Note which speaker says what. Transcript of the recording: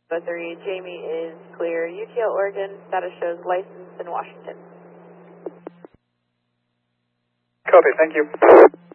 Speaker 1: 3, Jamie is clear. UTL Oregon, status shows licensed in Washington.
Speaker 2: Copy, thank you.